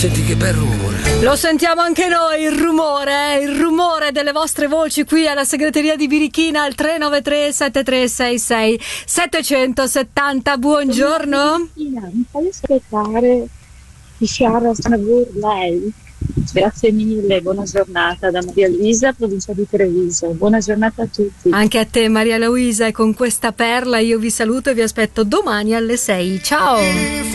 Senti che bel rumore. Lo sentiamo anche noi, il rumore delle vostre voci qui alla segreteria di Birichina al 393 7366 770. Buongiorno. Mi fai aspettare di Chiara Snavur, lei? Grazie mille, buona giornata da Maria Luisa, provincia di Treviso. Buona giornata a tutti. Anche a te Maria Luisa, e con questa perla io vi saluto e vi aspetto domani alle 6. Ciao.